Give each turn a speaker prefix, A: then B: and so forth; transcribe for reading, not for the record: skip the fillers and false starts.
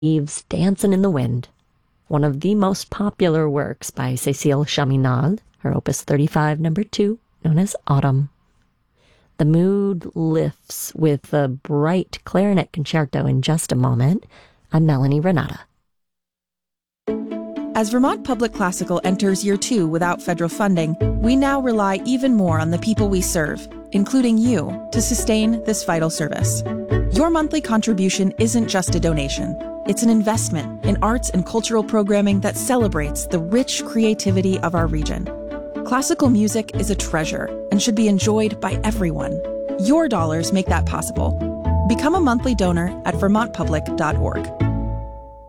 A: Leaves Dancin' in the Wind, one of the most popular works by Cécile Chaminade, her Opus 35, number 2, known as Autumn. The mood lifts with a bright clarinet concerto in just a moment. I'm Melanie Renata.
B: As Vermont Public Classical enters year 2 without federal funding, we now rely even more on the people we serve, including you, to sustain this vital service. Your monthly contribution isn't just a donation. It's an investment in arts and cultural programming that celebrates the rich creativity of our region. Classical music is a treasure and should be enjoyed by everyone. Your dollars make that possible. Become a monthly donor at vermontpublic.org.